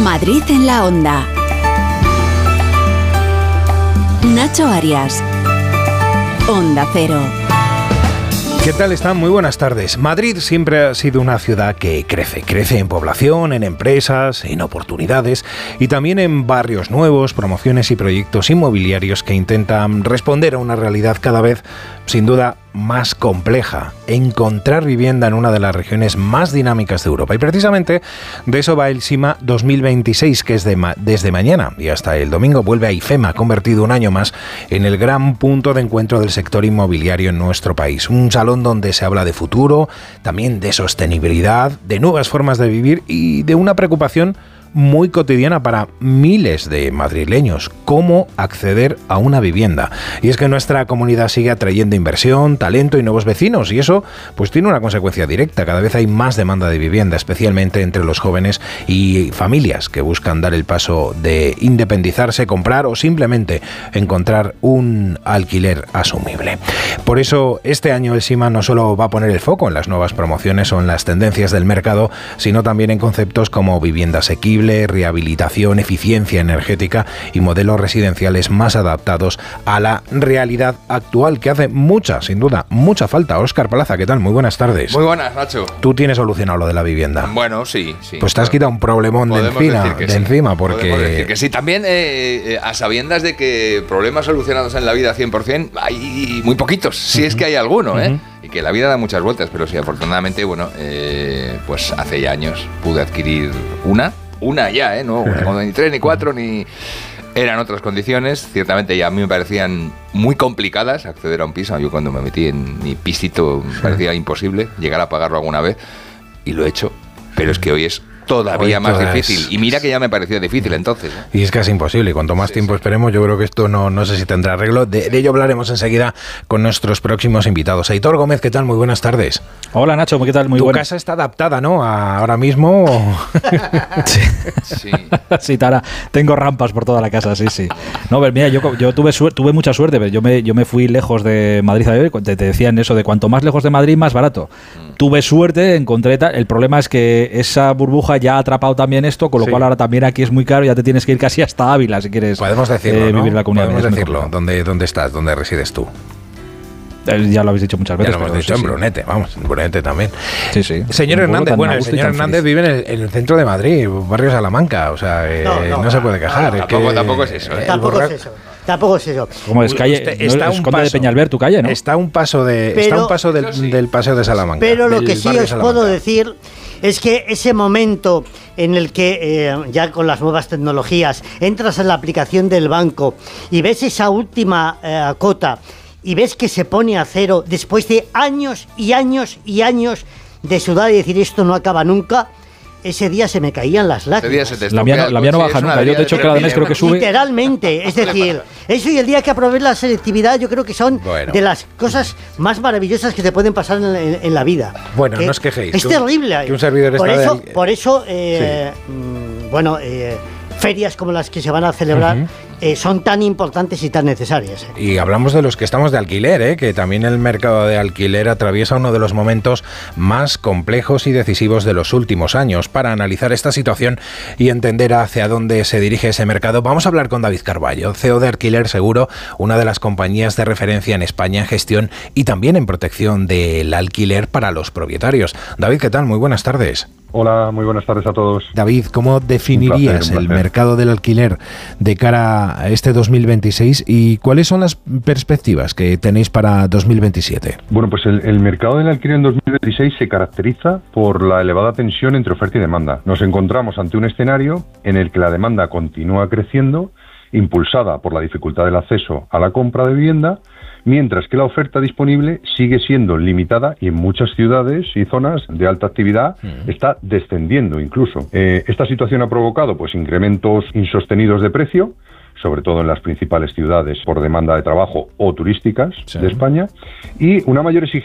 Madrid en la Onda. Nacho Arias. Onda Cero. ¿Qué tal están? Muy buenas tardes. Madrid siempre ha sido una ciudad que crece en población, en empresas, en oportunidades y también en barrios nuevos, promociones y proyectos inmobiliarios que intentan responder a una realidad cada vez, sin duda, más compleja: encontrar vivienda en una de las regiones más dinámicas de Europa. Y precisamente de eso va el SIMA 2026, que es desde mañana y hasta el domingo vuelve a IFEMA, convertido un año más en el gran punto de encuentro del sector inmobiliario en nuestro país. Un salón donde se habla de futuro, también de sostenibilidad, de nuevas formas de vivir y de una preocupación muy cotidiana para miles de madrileños: cómo acceder a una vivienda. Y es que nuestra comunidad sigue atrayendo inversión, talento y nuevos vecinos, y eso pues tiene una consecuencia directa. Cada vez hay más demanda de vivienda, especialmente entre los jóvenes y familias que buscan dar el paso de independizarse, comprar o simplemente encontrar un alquiler asumible. Por eso este año el SIMA no solo va a poner el foco en las nuevas promociones o en las tendencias del mercado, sino también en conceptos como vivienda asequible, rehabilitación, eficiencia energética y modelos residenciales más adaptados a la realidad actual, que hace sin duda, mucha falta. Óscar Plaza, ¿qué tal? Muy buenas tardes. Muy buenas, Nacho. ¿Tú tienes solucionado lo de la vivienda? Bueno, sí. Pues te has quitado un problemón de encima, porque... Podemos decir que sí. También, a sabiendas de que problemas solucionados en la vida 100% hay muy poquitos, si es que hay alguno, y que la vida da muchas vueltas, pero sí, afortunadamente, bueno, pues hace ya años pude adquirir una ya, no ni 3 ni 4 ni... Eran otras condiciones, ciertamente, y a mí me parecían muy complicadas acceder a un piso. Yo cuando me metí en mi pisito me parecía imposible llegar a pagarlo alguna vez, y lo he hecho, pero es que hoy es todavía más difícil. Y mira que ya me pareció difícil entonces. Y es casi imposible. Cuanto más tiempo esperemos, yo creo que esto no sé si tendrá arreglo. De ello hablaremos enseguida con nuestros próximos invitados. Aitor Gómez, ¿qué tal? Muy buenas tardes. Hola, Nacho, ¿qué tal? Muy buenas. Tu casa está adaptada, ¿no? Ahora mismo. Sí, Tara, tengo rampas por toda la casa, sí. No, pero mira, yo tuve mucha suerte, pero yo me fui lejos de Madrid. Te decían eso de cuanto más lejos de Madrid, más barato. Tuve suerte, encontré el problema es que esa burbuja ya ha atrapado también esto, con lo cual ahora también aquí es muy caro, ya te tienes que ir casi hasta Ávila si quieres. Podemos decirlo, ¿no? Vivir la comunidad. Podemos decirlo. ¿Dónde estás? ¿Dónde resides tú? Ya lo habéis dicho muchas veces. Ya lo hemos dicho en Brunete, vamos, en Brunete también. Sí. Señor Hernández, el señor Hernández vive en el centro de Madrid, barrio Salamanca, o sea, no se puede quejar. Tampoco es eso, Tampoco es eso. Como es calle, está un Conde de Peñalver, tu calle, ¿no? Está a un paso del paseo de Salamanca. Pero lo que sí os puedo decir es que ese momento en el que ya con las nuevas tecnologías entras en la aplicación del banco y ves esa última cota y ves que se pone a cero después de años y años y años de sudar y decir esto no acaba nunca, ese día se me caían las lágrimas. La mía no baja nunca. Yo, de hecho, cada mes creo que sube. Literalmente. Es decir, eso y el día que aprobé la selectividad, yo creo que son de las cosas más maravillosas que te pueden pasar en la vida. Bueno, no os quejéis. Es terrible. Que un servidor por eso, ferias como las que se van a celebrar son tan importantes y tan necesarias. Y hablamos de los que estamos de alquiler, que también el mercado de alquiler atraviesa uno de los momentos más complejos y decisivos de los últimos años. Para analizar esta situación y entender hacia dónde se dirige ese mercado, vamos a hablar con David Carballo, CEO de Alquiler Seguro, una de las compañías de referencia en España en gestión y también en protección del alquiler para los propietarios. David, ¿qué tal? Muy buenas tardes. Hola, muy buenas tardes a todos. David, ¿cómo definirías el mercado del alquiler de cara a este 2026 y cuáles son las perspectivas que tenéis para 2027? Bueno, pues el mercado del alquiler en 2026 se caracteriza por la elevada tensión entre oferta y demanda. Nos encontramos ante un escenario en el que la demanda continúa creciendo, impulsada por la dificultad del acceso a la compra de vivienda, mientras que la oferta disponible sigue siendo limitada y en muchas ciudades y zonas de alta actividad está descendiendo incluso. Esta situación ha provocado pues incrementos insostenidos de precio, sobre todo en las principales ciudades por demanda de trabajo o turísticas de España, y una mayor exigencia